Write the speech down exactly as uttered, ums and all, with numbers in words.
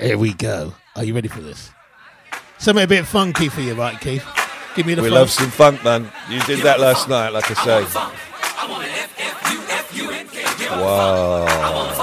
Here we go. Are you ready for this? Something a bit funky for you, right, Keith? Give me the We funk. love some funk, man. You did that last night, like I say. Wow.